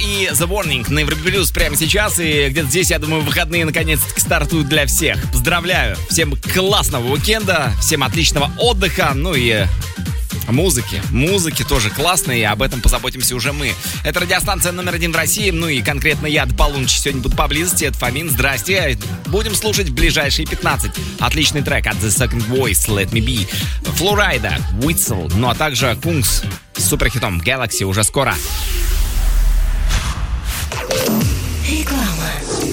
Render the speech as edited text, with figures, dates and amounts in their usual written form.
и The Warning на Европе Плюс прямо сейчас. И где-то здесь, я думаю, выходные наконец-таки стартуют для всех. Поздравляю! Всем классного уикенда, всем отличного отдыха, ну и музыки тоже классные, и об этом позаботимся уже мы. Это радиостанция номер 1 в России, ну и конкретно я до полуночи сегодня буду поблизости. Это Фомин, здрасте. Будем слушать в ближайшие 15. Отличный трек от The Second Voice, Let Me Be, Флорайда, Whistle, ну а также Кунгс с суперхитом Galaxy уже скоро.